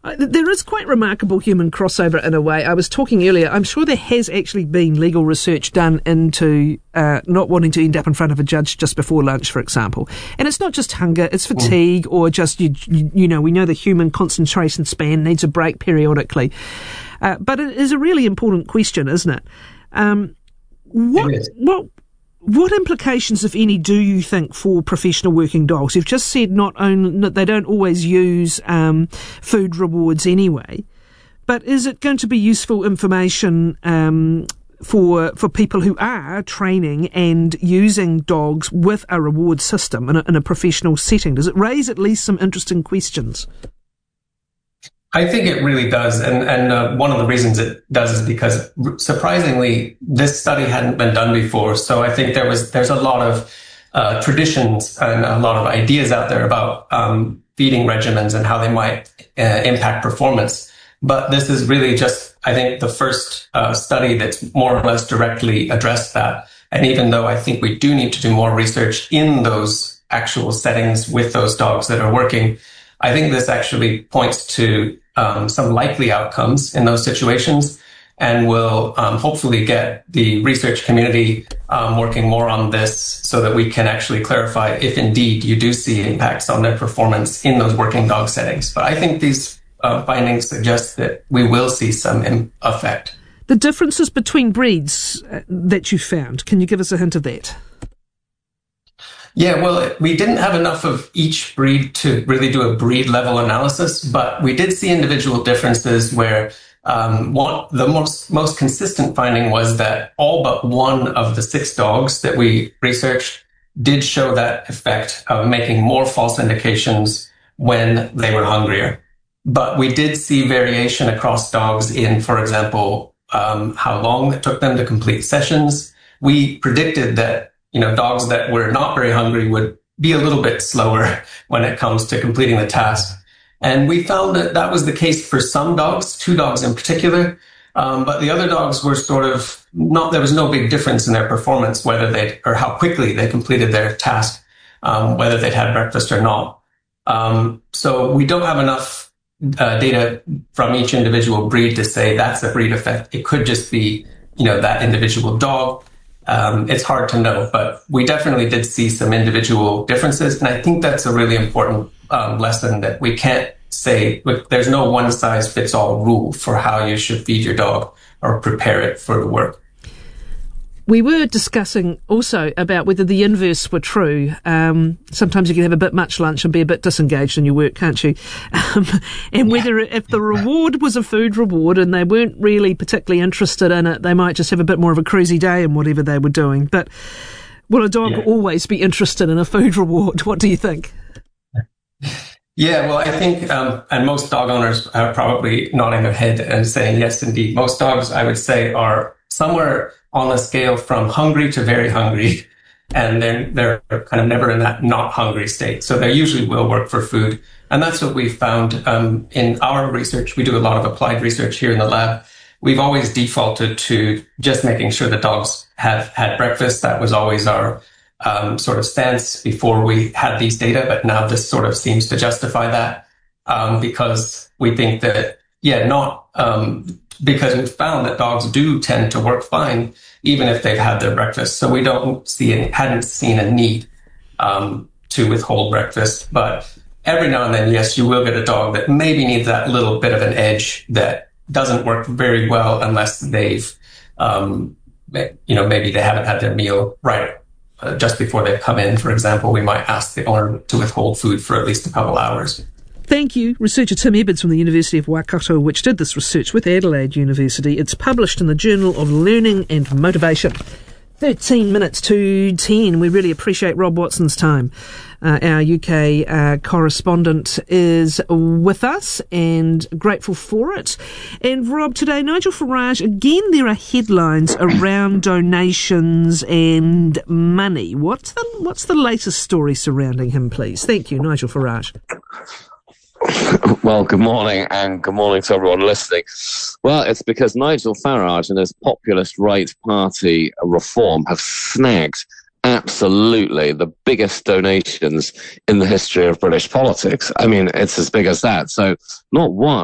There is quite remarkable human crossover in a way. I was talking earlier, I'm sure there has actually been legal research done into not wanting to end up in front of a judge just before lunch, for example. And it's not just hunger, it's fatigue or just, you know, we know the human concentration span needs a break periodically. But it is a really important question, isn't it? What implications, if any, do you think for professional working dogs? You've just said not only that they don't always use food rewards anyway, but is it going to be useful information for people who are training and using dogs with a reward system in a professional setting? Does it raise at least some interesting questions? I think it really does. And one of the reasons it does is because, surprisingly, this study hadn't been done before. So I think there's a lot of traditions and a lot of ideas out there about feeding regimens and how they might impact performance. But this is really just, I think, the first study that's more or less directly addressed that. And even though I think we do need to do more research in those actual settings with those dogs that are working, I think this actually points to some likely outcomes in those situations and will hopefully get the research community working more on this so that we can actually clarify if indeed you do see impacts on their performance in those working dog settings. But I think these findings suggest that we will see some effect. The differences between breeds that you found, can you give us a hint of that? Yeah, well, we didn't have enough of each breed to really do a breed level analysis, but we did see individual differences where the most consistent finding was that all but one of the 6 dogs that we researched did show that effect of making more false indications when they were hungrier. But we did see variation across dogs in, for example, how long it took them to complete sessions. We predicted that dogs that were not very hungry would be a little bit slower when it comes to completing the task. And we found that that was the case for some dogs, 2 dogs in particular. But the other dogs were sort of there was no big difference in their performance, or how quickly they completed their task, whether they'd had breakfast or not. So we don't have enough data from each individual breed to say that's a breed effect. It could just be, that individual dog. It's hard to know, but we definitely did see some individual differences. And I think that's a really important lesson, that we can't say, look, there's no one size fits all rule for how you should feed your dog or prepare it for the work. We were discussing also about whether the inverse were true. Sometimes you can have a bit much lunch and be a bit disengaged in your work, can't you? And whether if the reward was a food reward and they weren't really particularly interested in it, they might just have a bit more of a cruisy day in whatever they were doing. But will a dog always be interested in a food reward? What do you think? Yeah, well, I think, and most dog owners are probably nodding their head and saying, yes, indeed. Most dogs, I would say, are somewhere on a scale from hungry to very hungry, and then they're kind of never in that not hungry state. So they usually will work for food. And that's what we found in our research. We do a lot of applied research here in the lab. We've always defaulted to just making sure the dogs have had breakfast. That was always our sort of stance before we had these data. But now this sort of seems to justify that because we think that, because we've found that dogs do tend to work fine even if they've had their breakfast. So we hadn't seen a need to withhold breakfast. But every now and then, yes, you will get a dog that maybe needs that little bit of an edge that doesn't work very well unless they've, maybe they haven't had their meal right just before they come in. For example, we might ask the owner to withhold food for at least a couple hours. Thank you, researcher Tim Edwards from the University of Waikato, which did this research with Adelaide University. It's published in the Journal of Learning and Motivation. 13 minutes to 10. We really appreciate Rob Watson's time. Our UK correspondent is with us and grateful for it. And Rob, today, Nigel Farage, again, there are headlines around donations and money. What's the latest story surrounding him, please? Thank you, Nigel Farage. Well, good morning, and good morning to everyone listening. Well, it's because Nigel Farage and his populist right party Reform have snagged absolutely the biggest donations in the history of British politics. I mean, it's as big as that. So not one,